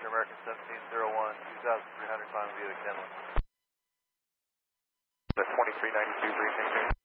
Departure American 1701, 2300, climb via Kenley. The 2392 briefing.